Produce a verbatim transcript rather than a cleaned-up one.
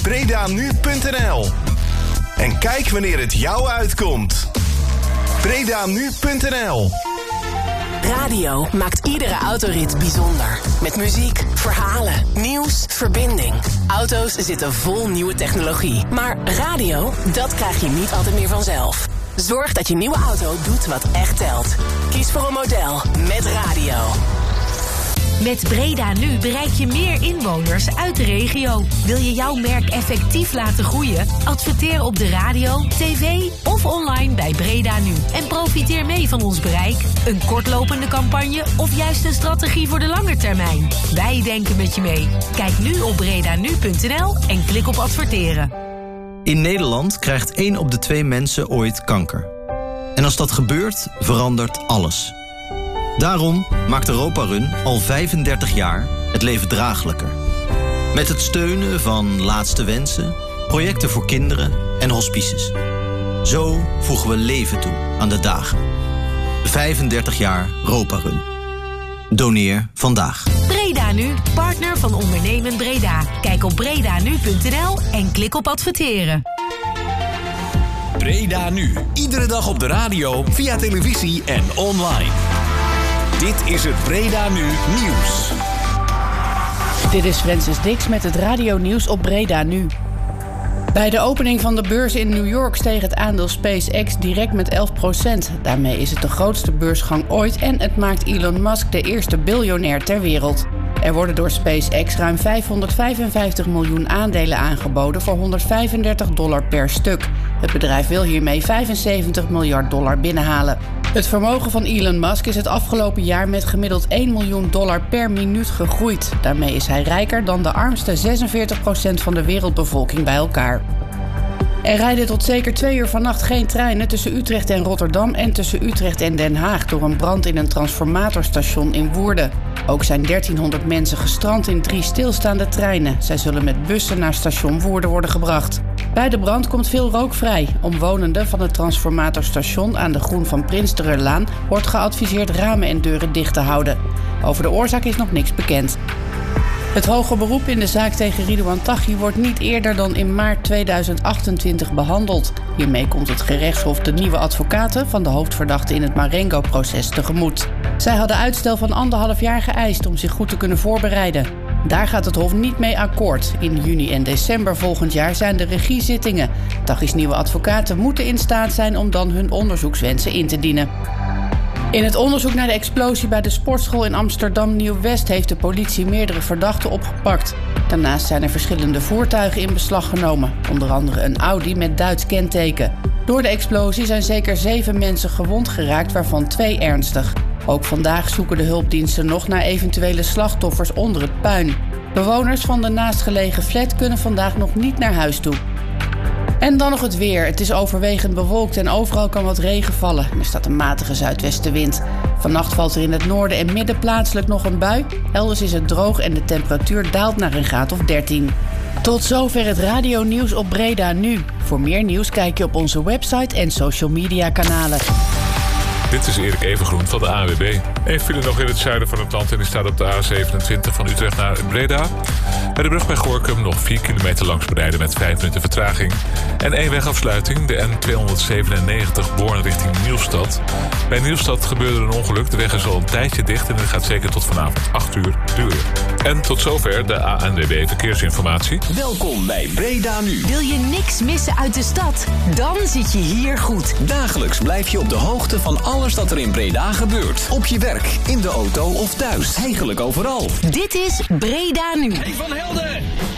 bredanu punt n l. En kijk wanneer het jou uitkomt. bredanu punt n l. Radio maakt iedere autorit bijzonder. Met muziek, verhalen, nieuws, verbinding. Auto's zitten vol nieuwe technologie. Maar radio, dat krijg je niet altijd meer vanzelf. Zorg dat je nieuwe auto doet wat echt telt. Kies voor een model met radio. Met Breda Nu bereik je meer inwoners uit de regio. Wil je jouw merk effectief laten groeien? Adverteer op de radio, tv of online bij Breda Nu. En profiteer mee van ons bereik. Een kortlopende campagne of juist een strategie voor de lange termijn. Wij denken met je mee. Kijk nu op bredanu punt n l en klik op adverteren. In Nederland krijgt één op de twee mensen ooit kanker. En als dat gebeurt, verandert alles. Daarom maakt Europa Run al vijfendertig jaar het leven draaglijker. Met het steunen van Laatste Wensen, projecten voor kinderen en hospices. Zo voegen we leven toe aan de dagen. vijfendertig jaar Europa Run. Doneer vandaag. Breda Nu, partner van Ondernemen Breda. Kijk op bredanu punt n l en klik op adverteren. Breda Nu. Iedere dag op de radio, via televisie en online. Dit is het Breda Nu Nieuws. Dit is Francis Dix met het radio-nieuws op Breda Nu. Bij de opening van de beurs in New York steeg het aandeel SpaceX direct met elf procent. Daarmee is het de grootste beursgang ooit en het maakt Elon Musk de eerste biljonair ter wereld. Er worden door SpaceX ruim vijfhonderdvijfenvijftig miljoen aandelen aangeboden voor honderdvijfendertig dollar per stuk. Het bedrijf wil hiermee vijfenzeventig miljard dollar binnenhalen. Het vermogen van Elon Musk is het afgelopen jaar met gemiddeld één miljoen dollar per minuut gegroeid. Daarmee is hij rijker dan de armste zesenveertig procent van de wereldbevolking bij elkaar. Er rijden tot zeker twee uur vannacht geen treinen tussen Utrecht en Rotterdam en tussen Utrecht en Den Haag door een brand in een transformatorstation in Woerden. Ook zijn dertienhonderd mensen gestrand in drie stilstaande treinen. Zij zullen met bussen naar station Woerden worden gebracht. Bij de brand komt veel rook vrij. Omwonenden van het transformatorstation aan de Groen van Prinstererlaan wordt geadviseerd ramen en deuren dicht te houden. Over de oorzaak is nog niks bekend. Het hoger beroep in de zaak tegen Ridouan Taghi wordt niet eerder dan in maart tweeduizend achtentwintig behandeld. Hiermee komt het gerechtshof de nieuwe advocaten van de hoofdverdachte in het Marengo-proces tegemoet. Zij hadden uitstel van anderhalf jaar geëist om zich goed te kunnen voorbereiden. Daar gaat het hof niet mee akkoord. In juni en december volgend jaar zijn de regiezittingen. Taghi's nieuwe advocaten moeten in staat zijn om dan hun onderzoekswensen in te dienen. In het onderzoek naar de explosie bij de sportschool in Amsterdam Nieuw-West heeft de politie meerdere verdachten opgepakt. Daarnaast zijn er verschillende voertuigen in beslag genomen, onder andere een Audi met Duits kenteken. Door de explosie zijn zeker zeven mensen gewond geraakt, waarvan twee ernstig. Ook vandaag zoeken de hulpdiensten nog naar eventuele slachtoffers onder het puin. Bewoners van de naastgelegen flat kunnen vandaag nog niet naar huis toe. En dan nog het weer. Het is overwegend bewolkt en overal kan wat regen vallen. Er staat een matige zuidwestenwind. Vannacht valt er in het noorden en midden plaatselijk nog een bui. Elders is het droog en de temperatuur daalt naar een graad of dertien. Tot zover het radionieuws op Breda Nu. Voor meer nieuws kijk je op onze website en social media kanalen. Dit is Erik Evengroen van de A N W B. Eén file nog in het zuiden van het land en die staat op de A zevenentwintig van Utrecht naar Breda. Bij de brug bij Gorinchem nog vier kilometer langs bereiden met vijf minuten vertraging. En één wegafsluiting, de N tweehonderdzevenennegentig Born richting Nieuwstad. Bij Nieuwstad gebeurde een ongeluk. De weg is al een tijdje dicht en het gaat zeker tot vanavond acht uur duren. En tot zover de A N W B Verkeersinformatie. Welkom bij Breda Nu. Wil je niks missen uit de stad? Dan zit je hier goed. Dagelijks blijf je op de hoogte van alles dat er in Breda gebeurt. Op je werk, in de auto of thuis. Eigenlijk overal. Dit is Breda Nu. Hey Van Helden!